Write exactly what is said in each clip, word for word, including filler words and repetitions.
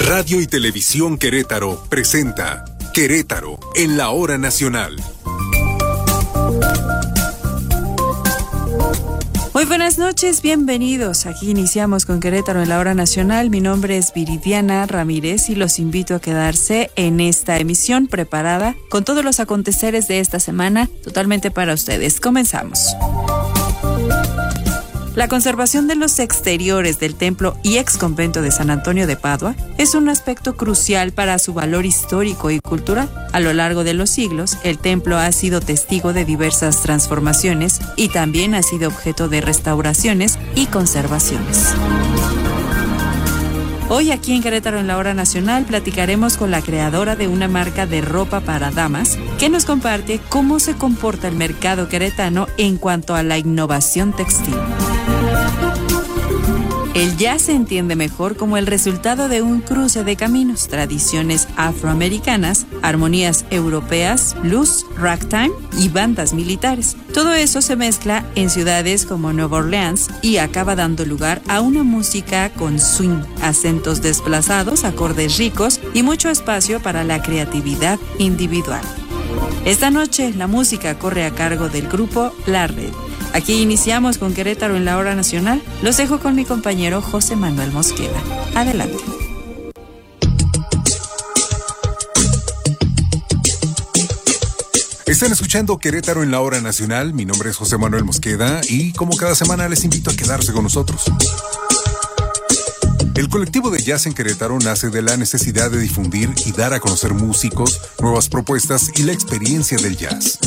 Radio y Televisión Querétaro presenta Querétaro en la Hora Nacional. Muy buenas noches, bienvenidos. Aquí iniciamos con Querétaro en la Hora Nacional. Mi nombre es Viridiana Ramírez y los invito a quedarse en esta emisión preparada con todos los aconteceres de esta semana totalmente para ustedes. Comenzamos. La conservación de los exteriores del templo y ex convento de San Antonio de Padua es un aspecto crucial para su valor histórico y cultural. A lo largo de los siglos, el templo ha sido testigo de diversas transformaciones y también ha sido objeto de restauraciones y conservaciones. Hoy aquí en Querétaro en la Hora Nacional platicaremos con la creadora de una marca de ropa para damas que nos comparte cómo se comporta el mercado queretano en cuanto a la innovación textil. El jazz se entiende mejor como el resultado de un cruce de caminos, tradiciones afroamericanas, armonías europeas, blues, ragtime y bandas militares. Todo eso se mezcla en ciudades como Nueva Orleans y acaba dando lugar a una música con swing, acentos desplazados, acordes ricos y mucho espacio para la creatividad individual. Esta noche la música corre a cargo del grupo La Red. Aquí iniciamos con Querétaro en la Hora Nacional. Los dejo con mi compañero José Manuel Mosqueda. Adelante. Están escuchando Querétaro en la Hora Nacional. Mi nombre es José Manuel Mosqueda y como cada semana les invito a quedarse con nosotros. El colectivo de jazz en Querétaro nace de la necesidad de difundir y dar a conocer músicos, nuevas propuestas y la experiencia del jazz.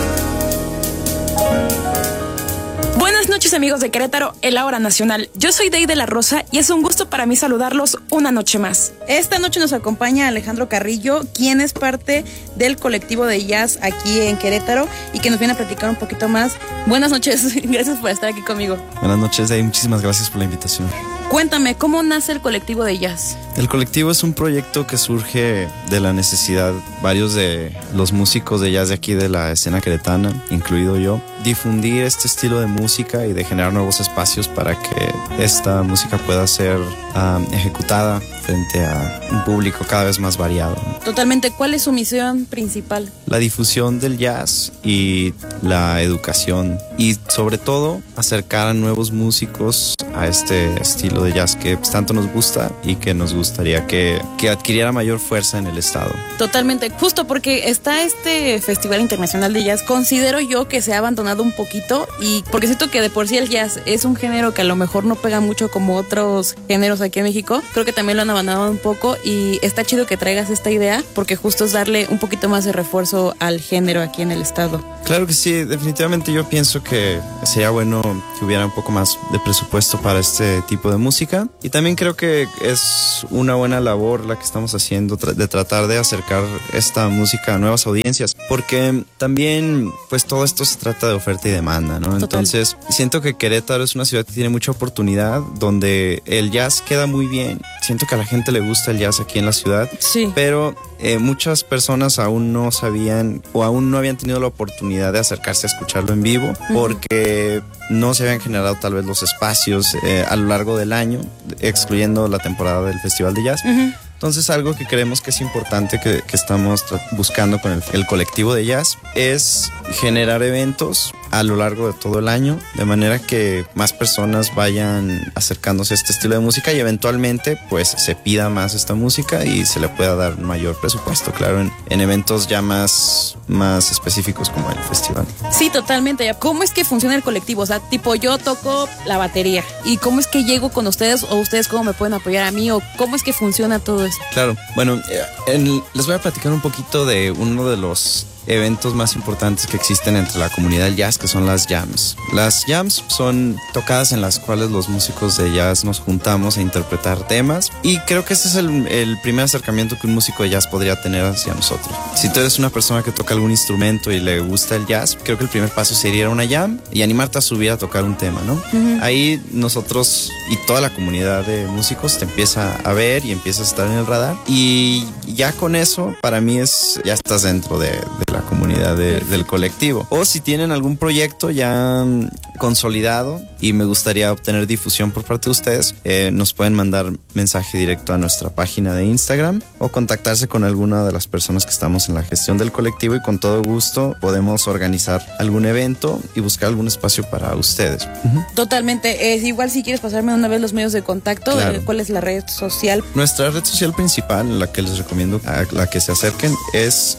Buenas noches, amigos de Querétaro, en la Hora Nacional. Yo soy Dey de la Rosa y es un gusto para mí saludarlos una noche más. Esta noche nos acompaña Alejandro Carrillo, quien es parte del colectivo de jazz aquí en Querétaro y que nos viene a platicar un poquito más. Buenas noches, gracias por estar aquí conmigo. Buenas noches, Dey, muchísimas gracias por la invitación. Cuéntame, ¿cómo nace el colectivo de jazz? El colectivo es un proyecto que surge de la necesidad, varios de los músicos de jazz de aquí de la escena queretana, incluido yo, difundir este estilo de música y de generar nuevos espacios para que esta música pueda ser um, ejecutada frente a un público cada vez más variado. Totalmente. ¿Cuál es su misión principal? La difusión del jazz y la educación y sobre todo acercar a nuevos músicos a este estilo de jazz que tanto nos gusta y que nos gustaría que, que adquiriera mayor fuerza en el estado. Totalmente, justo porque está este Festival Internacional de Jazz, considero yo que se ha abandonado un poquito y porque siento que de por sí el jazz es un género que a lo mejor no pega mucho como otros géneros aquí en México, creo que también lo han abandonado un poco y está chido que traigas esta idea porque justo es darle un poquito más de refuerzo al género aquí en el estado. Claro que sí, definitivamente yo pienso que sería bueno que hubiera un poco más de presupuesto para este tipo de música y también creo que es una buena labor la que estamos haciendo de tratar de acercar esta música a nuevas audiencias porque también pues todo esto se trata de oferta y demanda, ¿no? Total. Entonces siento que Querétaro es una ciudad que tiene mucha oportunidad donde el jazz queda muy bien. Siento que a la gente le gusta el jazz aquí en la ciudad, sí. Pero eh, muchas personas aún no sabían o aún no habían tenido la oportunidad de acercarse a escucharlo en vivo porque uh-huh. no se habían generado tal vez los espacios eh, a lo largo del año, excluyendo la temporada del Festival de Jazz. Uh-huh. Entonces algo que creemos que es importante que, que estamos buscando con el, el colectivo de jazz es generar eventos a lo largo de todo el año de manera que más personas vayan acercándose a este estilo de música y eventualmente pues se pida más esta música y se le pueda dar mayor presupuesto, claro, en, en eventos ya más, más específicos como el festival. Sí, totalmente. ¿Cómo es que funciona el colectivo? O sea, tipo yo toco la batería y ¿cómo es que llego con ustedes o ustedes cómo me pueden apoyar a mí o cómo es que funciona todo esto? Claro, bueno, en, les voy a platicar un poquito de uno de los eventos más importantes que existen entre la comunidad del jazz, que son las jams. Las jams son tocadas en las cuales los músicos de jazz nos juntamos a interpretar temas y creo que este es el, el primer acercamiento que un músico de jazz podría tener hacia nosotros. Si tú eres una persona que toca algún instrumento y le gusta el jazz, creo que el primer paso sería ir a una jam y animarte a subir a tocar un tema, ¿no? Uh-huh. Ahí nosotros y toda la comunidad de músicos te empieza a ver y empiezas a estar en el radar y ya con eso para mí es ya estás dentro de, de la comunidad de, del colectivo. O si tienen algún proyecto ya consolidado, y me gustaría obtener difusión por parte de ustedes, eh, nos pueden mandar mensaje directo a nuestra página de Instagram o contactarse con alguna de las personas que estamos en la gestión del colectivo y con todo gusto podemos organizar algún evento y buscar algún espacio para ustedes. Uh-huh. Totalmente. Es igual si quieres pasarme una vez los medios de contacto, claro. eh, ¿cuál es la red social? Nuestra red social principal, la que les recomiendo a la que se acerquen, es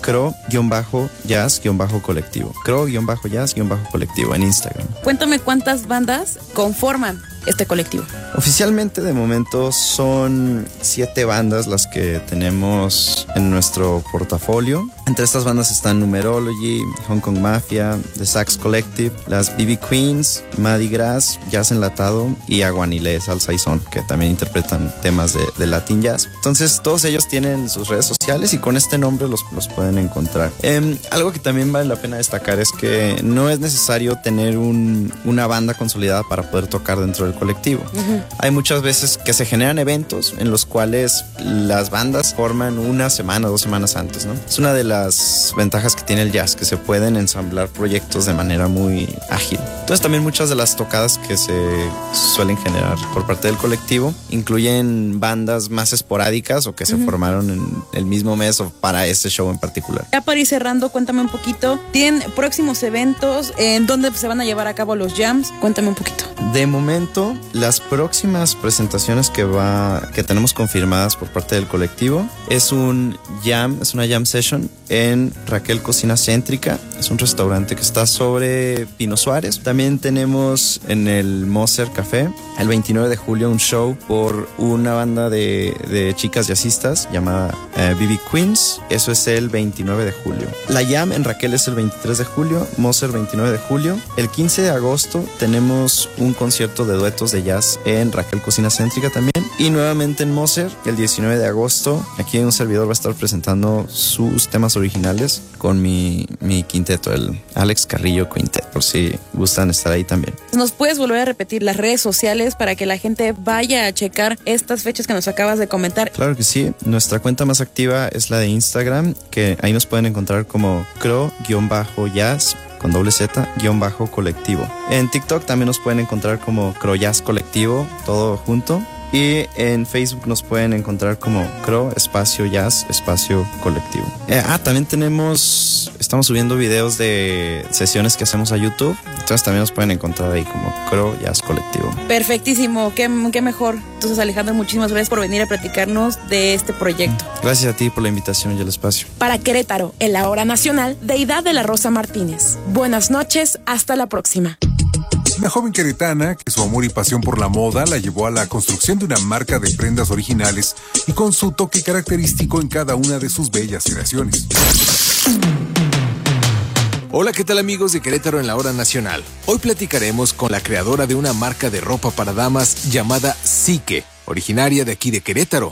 cro-jazz-colectivo. Cro-jazz-colectivo en Instagram. Cuéntame cuántas bandas conforman este colectivo. Oficialmente de momento son siete bandas las que tenemos en nuestro portafolio. Entre estas bandas están Numerology, Hong Kong Mafia, The Sax Collective, las B B Queens, Maddie Grass, Jazz Enlatado y Aguanile Salsa y Son, que también interpretan temas de, de Latin Jazz. Entonces todos ellos tienen sus redes sociales y con este nombre los, los pueden encontrar. Eh, algo que también vale la pena destacar es que no es necesario tener un, una banda consolidada para poder tocar dentro del colectivo. Uh-huh. Hay muchas veces que se generan eventos en los cuales las bandas forman una semana o dos semanas antes, ¿no? Es una de las ventajas que tiene el jazz, que se pueden ensamblar proyectos de manera muy ágil. Entonces también muchas de las tocadas que se suelen generar por parte del colectivo incluyen bandas más esporádicas o que se uh-huh. formaron en el mismo mes o para este show en particular. Ya para ir cerrando, cuéntame un poquito, ¿tienen próximos eventos? ¿En dónde se van a llevar a cabo los jams? Cuéntame un poquito. De momento, las próximas presentaciones que va, que tenemos confirmadas por parte del colectivo es un jam, es una jam session en Raquel Cocina Céntrica. Es un restaurante que está sobre Pino Suárez. También tenemos en el Moser Café el veintinueve de julio un show por una banda de, de chicas jazzistas llamada eh, B B Queens. Eso es el veintinueve de julio. La jam en Raquel es el veintitrés de julio, Moser veintinueve de julio. El quince de agosto tenemos un concierto de duetos de jazz en Raquel Cocina Céntrica también. Y nuevamente en Moser, el diecinueve de agosto, aquí un servidor va a estar presentando sus temas originales con mi, mi quinteto, el Alex Carrillo Quintet, por si gustan estar ahí también. ¿Nos puedes volver a repetir las redes sociales para que la gente vaya a checar estas fechas que nos acabas de comentar? Claro que sí. Nuestra cuenta más activa es la de Instagram, que ahí nos pueden encontrar como cro-jazz con doble Z, guión bajo colectivo. En TikTok también nos pueden encontrar como Cro Jazz Colectivo, todo junto. Y en Facebook nos pueden encontrar como Cro Espacio Jazz Espacio Colectivo. Eh, ah, también tenemos, estamos subiendo videos de sesiones que hacemos a YouTube. Entonces también nos pueden encontrar ahí como Cro Jazz Colectivo. Perfectísimo, qué, qué mejor. Entonces, Alejandro, muchísimas gracias por venir a platicarnos de este proyecto. Gracias a ti por la invitación y el espacio. Para Querétaro, en la hora nacional, Deidad de la Rosa Martínez. Buenas noches, hasta la próxima. Una joven queretana que su amor y pasión por la moda la llevó a la construcción de una marca de prendas originales y con su toque característico en cada una de sus bellas creaciones. Hola, ¿qué tal amigos de Querétaro en la hora nacional? Hoy platicaremos con la creadora de una marca de ropa para damas llamada Psique, originaria de aquí de Querétaro.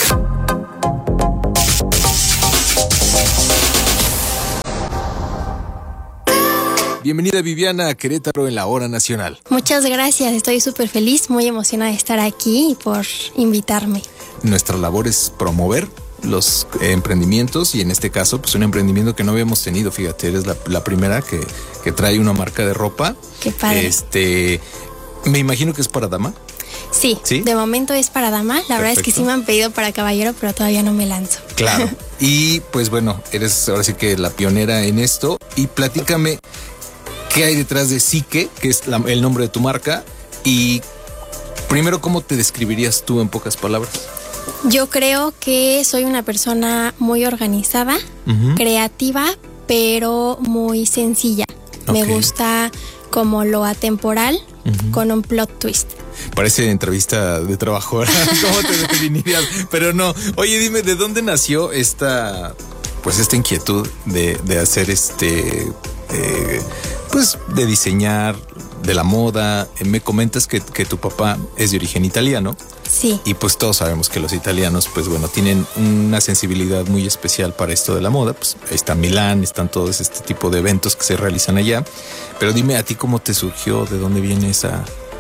Bienvenida Viviana a Querétaro en la hora nacional. Muchas gracias, estoy súper feliz, muy emocionada de estar aquí y por invitarme. Nuestra labor es promover los eh, emprendimientos y en este caso pues un emprendimiento que no habíamos tenido, fíjate, eres la, la primera que, que trae una marca de ropa. Qué padre. Este, me imagino que es para dama. Sí, ¿Sí? De momento es para dama, la Perfecto. Verdad es que sí me han pedido para caballero, pero todavía no me lanzo. Claro, y pues bueno, eres ahora sí que la pionera en esto y platícame qué hay detrás de Psique, que es la, el nombre de tu marca, y primero, ¿cómo te describirías tú en pocas palabras? Yo creo que soy una persona muy organizada, uh-huh. creativa, pero muy sencilla. Okay. Me gusta como lo atemporal, uh-huh. con un plot twist. Parece entrevista de trabajo, ¿cómo te definirías? Pero no, oye, dime, ¿de dónde nació esta, pues esta inquietud de, de hacer este... Eh, pues de diseñar, de la moda? Me comentas que, que tu papá es de origen italiano. Sí. Y pues todos sabemos que los italianos, pues bueno, tienen una sensibilidad muy especial para esto de la moda. Pues ahí está Milán, están todos este tipo de eventos que se realizan allá. Pero dime, ¿a ti cómo te surgió? ¿De dónde viene esa,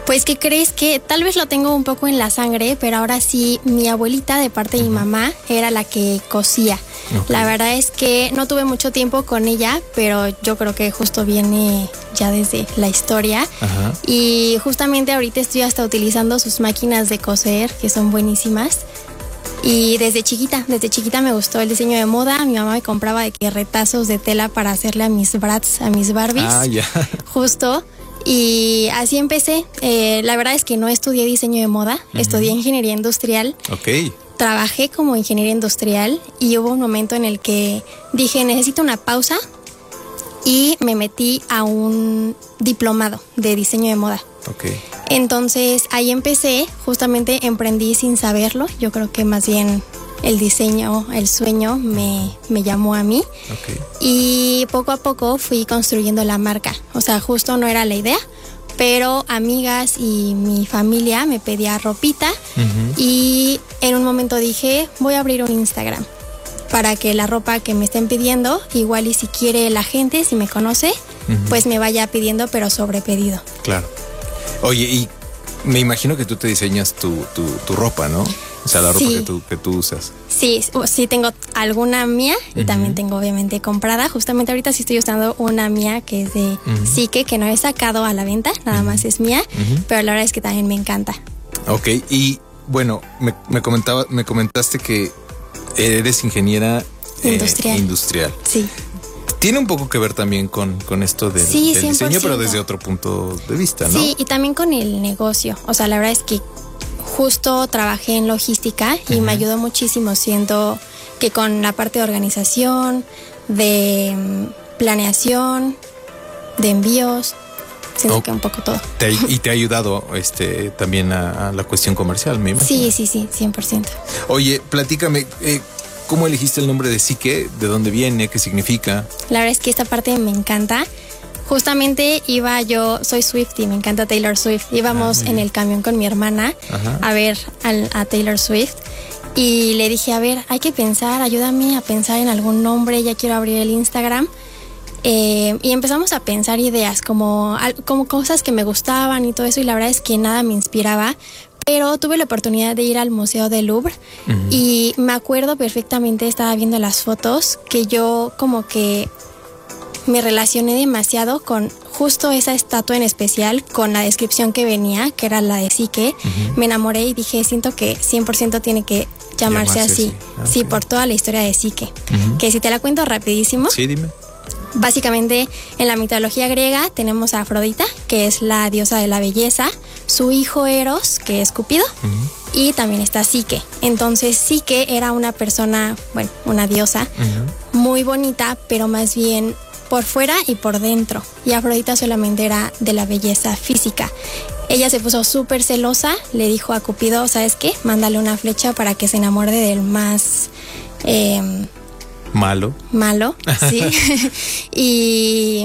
Pues, ¿qué crees? Que tal vez lo tengo un poco en la sangre, pero ahora sí, mi abuelita de parte de mi mamá era la que cosía. Okay. La verdad es que no tuve mucho tiempo con ella, pero yo creo que justo viene ya desde la historia. Ajá. Y justamente ahorita estoy hasta utilizando sus máquinas de coser, que son buenísimas. Y desde chiquita, desde chiquita me gustó el diseño de moda. Mi mamá me compraba de que retazos de tela para hacerle a mis brats, a mis Barbies. Ah, ya. Justo. Y así empecé. Eh, la verdad es que no estudié diseño de moda, uh-huh. estudié ingeniería industrial. Ok. Trabajé como ingeniera industrial y hubo un momento en el que dije, necesito una pausa, y me metí a un diplomado de diseño de moda. Ok. Entonces ahí empecé, justamente emprendí sin saberlo. Yo creo que más bien el diseño, el sueño me, me llamó a mí. Okay. Y poco a poco fui construyendo la marca. O sea, justo no era la idea, pero amigas y mi familia me pedía ropita. Uh-huh. Y en un momento dije, voy a abrir un Instagram para que la ropa que me estén pidiendo, igual y si quiere la gente, si me conoce, uh-huh. pues me vaya pidiendo, pero sobre pedido. Claro. Oye, y me imagino que tú te diseñas tu, tu, tu ropa, ¿no? O sea, la ropa sí. que, tú, que tú usas. Sí, sí tengo alguna mía y uh-huh. también tengo obviamente comprada. Justamente ahorita sí estoy usando una mía que es de uh-huh. Sique, que no he sacado a la venta, nada uh-huh. más es mía, uh-huh. pero la verdad es que también me encanta. Ok, y bueno, me, me, comentaba, me comentaste que eres ingeniera industrial. Eh, industrial. Sí. Tiene un poco que ver también con, con esto del, sí, del diseño, pero desde otro punto de vista, ¿no? Sí, y también con el negocio. O sea, la verdad es que justo trabajé en logística y uh-huh. me ayudó muchísimo. Siento que con la parte de organización, de planeación, de envíos, siento oh. que un poco todo. Te, y te ha ayudado este también a, a la cuestión comercial, me imagino. Sí, sí, sí, cien por ciento. Oye, platícame, eh, ¿cómo elegiste el nombre de Sique? ¿De dónde viene? ¿Qué significa? La verdad es que esta parte me encanta. Justamente iba yo, soy Swiftie, me encanta Taylor Swift. Íbamos ah, en el camión con mi hermana Ajá. a ver al, a Taylor Swift. Y le dije, a ver, hay que pensar, ayúdame a pensar en algún nombre, ya quiero abrir el Instagram. Eh, y empezamos a pensar ideas, como, como cosas que me gustaban y todo eso. Y la verdad es que nada me inspiraba. Pero tuve la oportunidad de ir al Museo del Louvre uh-huh. y me acuerdo perfectamente, estaba viendo las fotos, que yo como que me relacioné demasiado con justo esa estatua en especial, con la descripción que venía, que era la de Sique. Uh-huh. Me enamoré y dije, siento que cien por ciento tiene que llamarse, llamarse así. Okay. Sí, por toda la historia de Sique. Uh-huh. Que si te la cuento rapidísimo. Sí, dime. Básicamente, en la mitología griega tenemos a Afrodita, que es la diosa de la belleza, su hijo Eros, que es Cupido, uh-huh. y también está Sique. Entonces, Sique era una persona, bueno, una diosa uh-huh. muy bonita, pero más bien por fuera y por dentro. Y Afrodita solamente era de la belleza física. Ella se puso súper celosa, le dijo a Cupido, ¿sabes qué? Mándale una flecha para que se enamore del más... Eh, Malo. Malo, sí. y,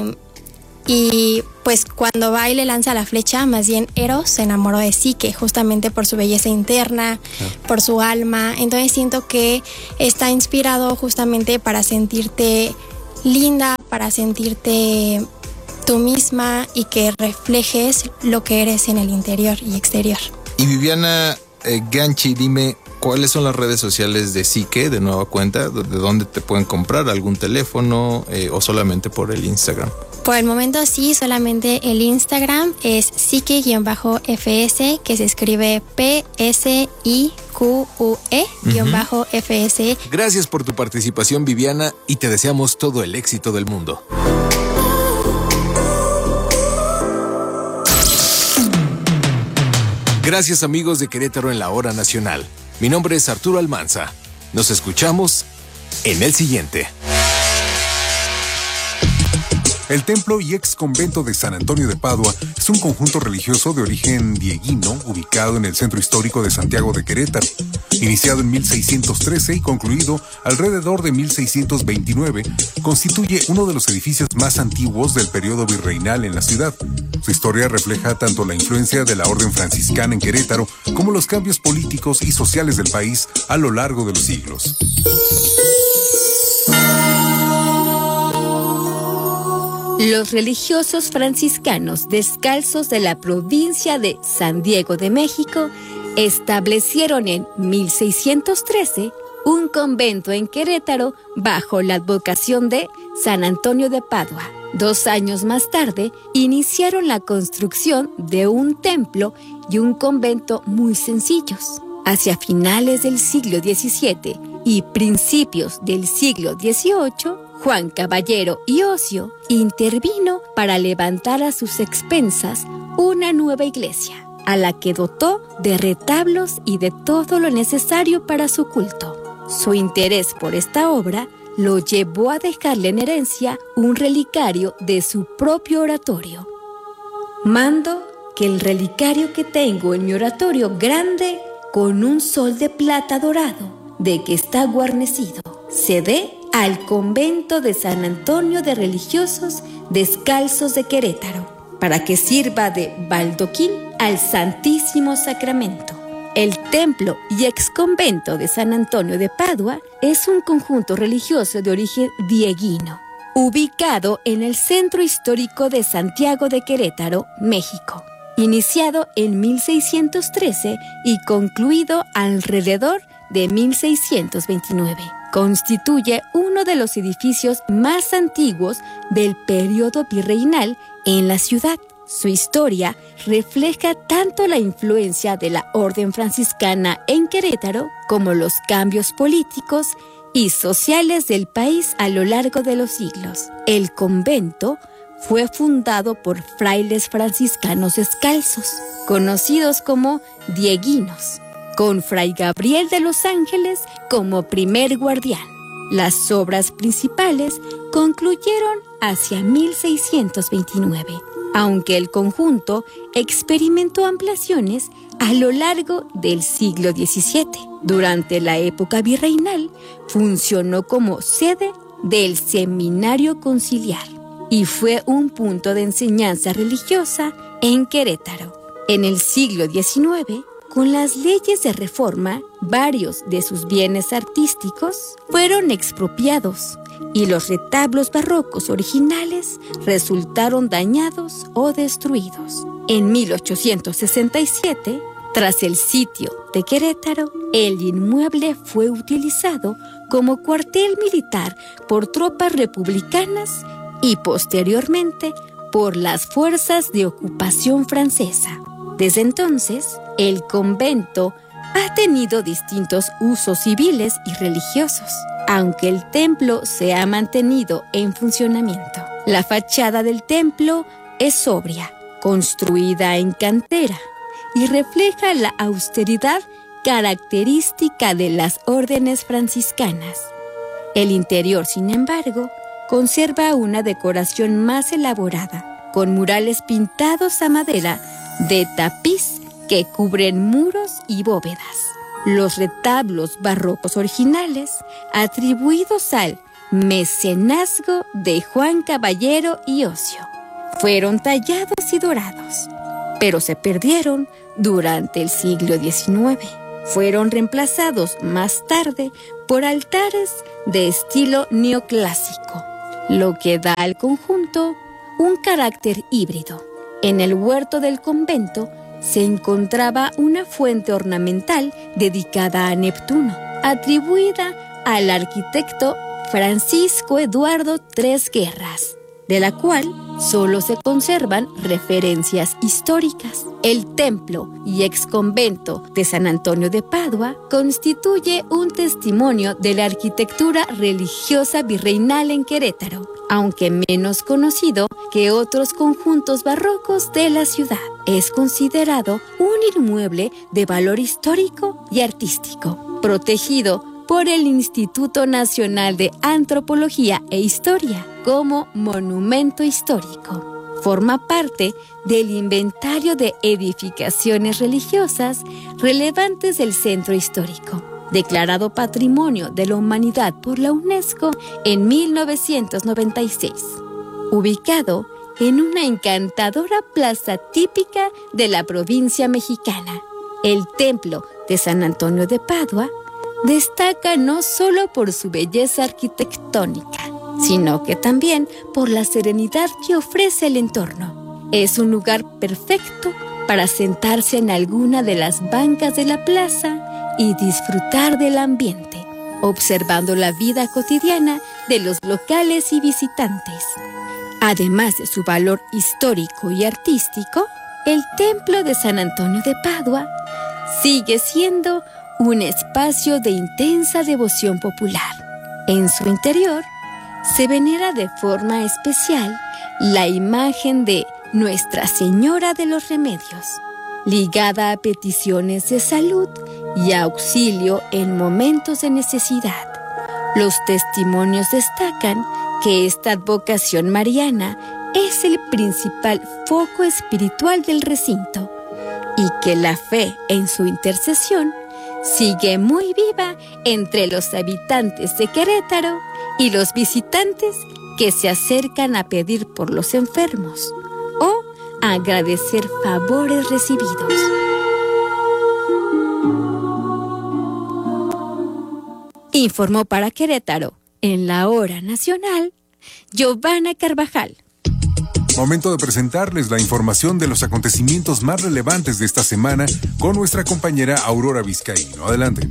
y pues cuando va y le lanza la flecha, más bien Eros se enamoró de Sique, justamente por su belleza interna, ah. por su alma. Entonces siento que está inspirado justamente para sentirte linda, para sentirte tú misma y que reflejes lo que eres en el interior y exterior. Y Viviana eh, Ganchi, dime, ¿cuáles son las redes sociales de Sique, de nueva cuenta? ¿De dónde te pueden comprar? ¿Algún teléfono eh, o solamente por el Instagram? Por el momento sí, solamente el Instagram es Sique-F S, que se escribe P S I Q U E-F S. Uh-huh. Gracias por tu participación, Viviana, y te deseamos todo el éxito del mundo. Gracias, amigos de Querétaro en la Hora Nacional. Mi nombre es Arturo Almanza. Nos escuchamos en el siguiente. El templo y ex convento de San Antonio de Padua es un conjunto religioso de origen dieguino ubicado en el centro histórico de Santiago de Querétaro. Iniciado en mil seiscientos trece y concluido alrededor de mil seiscientos veintinueve, constituye uno de los edificios más antiguos del periodo virreinal en la ciudad. Su historia refleja tanto la influencia de la orden franciscana en Querétaro como los cambios políticos y sociales del país a lo largo de los siglos. Los religiosos franciscanos descalzos de la provincia de San Diego de México establecieron en mil seiscientos trece un convento en Querétaro bajo la advocación de San Antonio de Padua. Dos años más tarde, iniciaron la construcción de un templo y un convento muy sencillos. Hacia finales del siglo diecisiete y principios del siglo dieciocho, Juan Caballero y Ocio intervino para levantar a sus expensas una nueva iglesia, a la que dotó de retablos y de todo lo necesario para su culto. Su interés por esta obra lo llevó a dejarle en herencia un relicario de su propio oratorio. Mando que el relicario que tengo en mi oratorio grande, con un sol de plata dorado, de que está guarnecido, se dé al convento de San Antonio de Religiosos Descalzos de Querétaro, para que sirva de baldoquín al Santísimo Sacramento. El templo y exconvento de San Antonio de Padua es un conjunto religioso de origen dieguino, ubicado en el centro histórico de Santiago de Querétaro, México, iniciado en mil seiscientos trece y concluido alrededor de mil seiscientos veintinueve. Constituye uno de los edificios más antiguos del periodo virreinal en la ciudad. Su historia refleja tanto la influencia de la Orden Franciscana en Querétaro como los cambios políticos y sociales del país a lo largo de los siglos. El convento fue fundado por frailes franciscanos descalzos, conocidos como dieguinos, con Fray Gabriel de los Ángeles como primer guardián. Las obras principales concluyeron hacia mil seiscientos veintinueve, aunque el conjunto experimentó ampliaciones a lo largo del siglo diecisiete. Durante la época virreinal, funcionó como sede del Seminario Conciliar y fue un punto de enseñanza religiosa en Querétaro. En el siglo diecinueve, con las leyes de reforma, varios de sus bienes artísticos fueron expropiados y los retablos barrocos originales resultaron dañados o destruidos. En mil ochocientos sesenta y siete, tras el sitio de Querétaro, el inmueble fue utilizado como cuartel militar por tropas republicanas y posteriormente por las fuerzas de ocupación francesa. Desde entonces, el convento ha tenido distintos usos civiles y religiosos, aunque el templo se ha mantenido en funcionamiento. La fachada del templo es sobria, construida en cantera, y refleja la austeridad característica de las órdenes franciscanas. El interior, sin embargo, conserva una decoración más elaborada, con murales pintados a madera de tapiz que cubren muros y bóvedas. Los retablos barrocos originales, atribuidos al mecenazgo de Juan Caballero y Ocio, fueron tallados y dorados, pero se perdieron durante el siglo diecinueve. Fueron reemplazados más tarde por altares de estilo neoclásico, lo que da al conjunto un carácter híbrido. En el huerto del convento se encontraba una fuente ornamental dedicada a Neptuno, atribuida al arquitecto Francisco Eduardo Tres Guerras, de la cual solo se conservan referencias históricas. El templo y exconvento de San Antonio de Padua constituye un testimonio de la arquitectura religiosa virreinal en Querétaro, aunque menos conocido que otros conjuntos barrocos de la ciudad. Es considerado un inmueble de valor histórico y artístico, protegido por el Instituto Nacional de Antropología e Historia como monumento histórico. Forma parte del inventario de edificaciones religiosas relevantes del centro histórico, declarado Patrimonio de la Humanidad por la UNESCO en mil novecientos noventa y seis. Ubicado en una encantadora plaza típica de la provincia mexicana, el templo de San Antonio de Padua destaca no solo por su belleza arquitectónica, sino que también por la serenidad que ofrece el entorno. Es un lugar perfecto para sentarse en alguna de las bancas de la plaza y disfrutar del ambiente, observando la vida cotidiana de los locales y visitantes. Además de su valor histórico y artístico, el Templo de San Antonio de Padua sigue siendo un espacio de intensa devoción popular. En su interior se venera de forma especial la imagen de Nuestra Señora de los Remedios, ligada a peticiones de salud y auxilio en momentos de necesidad. Los testimonios destacan que esta advocación mariana es el principal foco espiritual del recinto y que la fe en su intercesión sigue muy viva entre los habitantes de Querétaro y los visitantes que se acercan a pedir por los enfermos o a agradecer favores recibidos. Informó para Querétaro, en la Hora Nacional, Giovanna Carvajal. Momento de presentarles la información de los acontecimientos más relevantes de esta semana con nuestra compañera Aurora Vizcaíno. Adelante.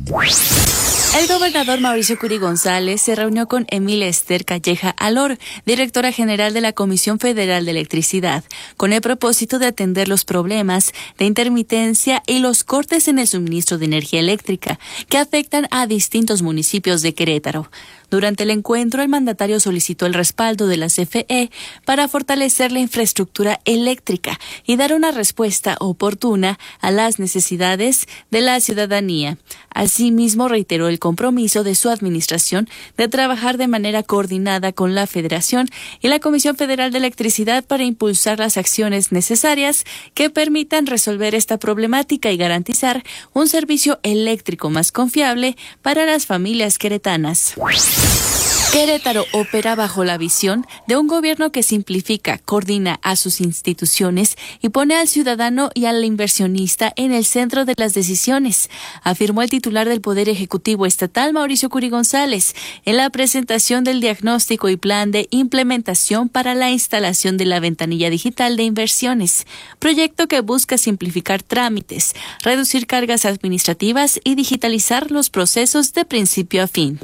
El gobernador Mauricio Curi González se reunió con Emilia Esther Calleja Alor, directora general de la Comisión Federal de Electricidad, con el propósito de atender los problemas de intermitencia y los cortes en el suministro de energía eléctrica que afectan a distintos municipios de Querétaro. Durante el encuentro, el mandatario solicitó el respaldo de la C F E para fortalecer la infraestructura eléctrica y dar una respuesta oportuna a las necesidades de la ciudadanía. Asimismo, reiteró el compromiso de su administración de trabajar de manera coordinada con la Federación y la Comisión Federal de Electricidad para impulsar las acciones necesarias que permitan resolver esta problemática y garantizar un servicio eléctrico más confiable para las familias queretanas. Querétaro opera bajo la visión de un gobierno que simplifica, coordina a sus instituciones y pone al ciudadano y al inversionista en el centro de las decisiones, afirmó el titular del Poder Ejecutivo Estatal, Mauricio Curi González, en la presentación del diagnóstico y plan de implementación para la instalación de la ventanilla digital de inversiones, proyecto que busca simplificar trámites, reducir cargas administrativas y digitalizar los procesos de principio a fin.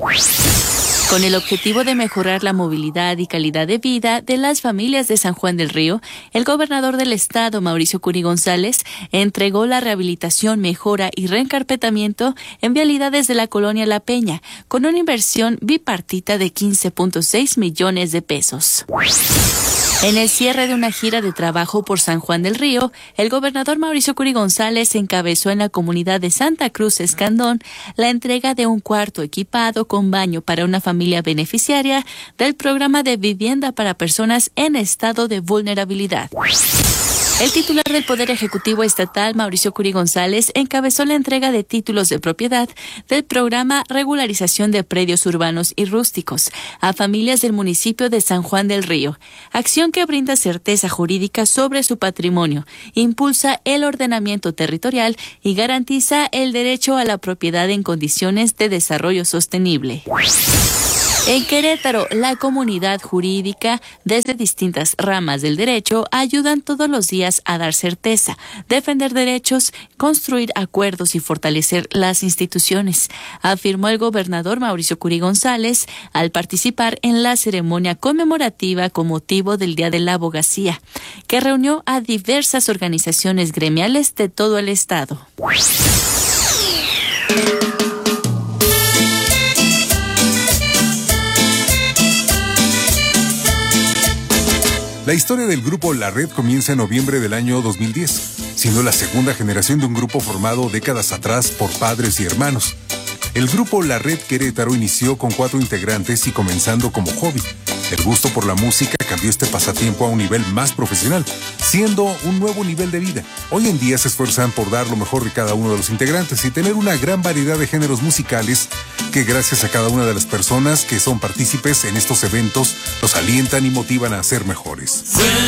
Con el objetivo de mejorar la movilidad y calidad de vida de las familias de San Juan del Río, el gobernador del estado, Mauricio Curi González, entregó la rehabilitación, mejora y reencarpetamiento en vialidades de la colonia La Peña, con una inversión bipartita de quince punto seis millones de pesos. En el cierre de una gira de trabajo por San Juan del Río, el gobernador Mauricio Curi González encabezó en la comunidad de Santa Cruz Escandón la entrega de un cuarto equipado con baño para una familia beneficiaria del programa de vivienda para personas en estado de vulnerabilidad. El titular del Poder Ejecutivo Estatal, Mauricio Curi González, encabezó la entrega de títulos de propiedad del programa Regularización de Predios Urbanos y Rústicos a familias del municipio de San Juan del Río, acción que brinda certeza jurídica sobre su patrimonio, impulsa el ordenamiento territorial y garantiza el derecho a la propiedad en condiciones de desarrollo sostenible. En Querétaro, la comunidad jurídica, desde distintas ramas del derecho, ayudan todos los días a dar certeza, defender derechos, construir acuerdos y fortalecer las instituciones, afirmó el gobernador Mauricio Curi González al participar en la ceremonia conmemorativa con motivo del Día de la Abogacía, que reunió a diversas organizaciones gremiales de todo el estado. La historia del grupo La Red comienza en noviembre del año dos mil diez, siendo la segunda generación de un grupo formado décadas atrás por padres y hermanos. El grupo La Red Querétaro inició con cuatro integrantes y comenzando como hobby. El gusto por la música cambió este pasatiempo a un nivel más profesional, siendo un nuevo nivel de vida. Hoy en día se esfuerzan por dar lo mejor de cada uno de los integrantes y tener una gran variedad de géneros musicales que, gracias a cada una de las personas que son partícipes en estos eventos, los alientan y motivan a ser mejores.